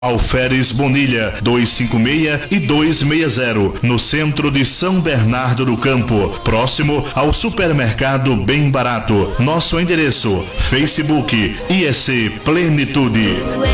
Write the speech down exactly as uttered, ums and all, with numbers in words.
Alferes Bonilha, dois cinco seis e dois seis zero, no centro de São Bernardo do Campo, próximo ao supermercado Bem Barato. Nosso endereço: Facebook I E C Plenitude.